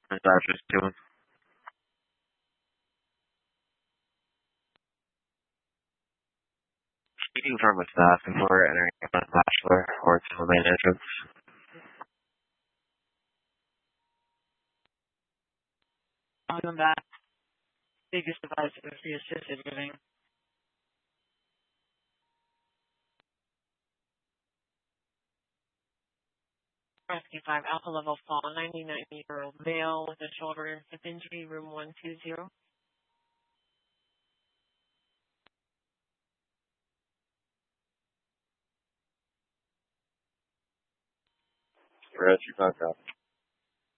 Is that just doing? Can you confirm with staff before entering a bachelor or to the main entrance? On that, biggest device is the assisted living. 5 alpha level fall, 99-year-old male with a shoulder and hip injury, room 120. Red, you contact.